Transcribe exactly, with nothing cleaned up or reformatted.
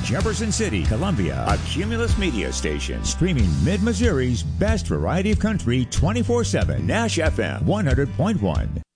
Jefferson City, Columbia, a Cumulus Media station, streaming Mid-Missouri's best variety of country twenty-four seven. Nash F M one hundred point one.